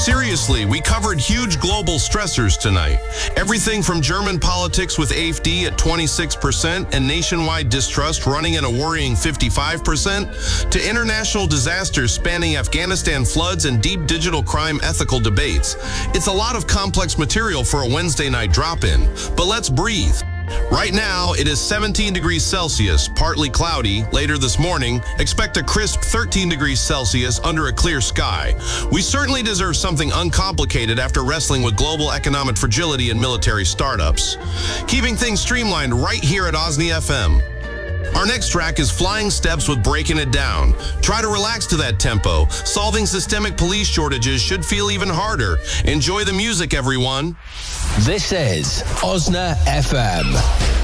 Seriously, we covered huge global stressors tonight. Everything from German politics with AfD at 26% and nationwide distrust running at a worrying 55%, to international disasters spanning Afghanistan floods and deep digital crime ethical debates. It's a lot of complex material for a Wednesday night drop-in, but let's breathe. Right now, it is 17 degrees Celsius, partly cloudy. Later this morning, expect a crisp 13 degrees Celsius under a clear sky. We certainly deserve something uncomplicated after wrestling with global economic fragility and military startups. Keeping things streamlined right here at OSNI FM. Our next track is Flying Steps with Breaking It Down. Try to relax to that tempo. Solving systemic police shortages should feel even harder. Enjoy the music, everyone. This is OSNA FM.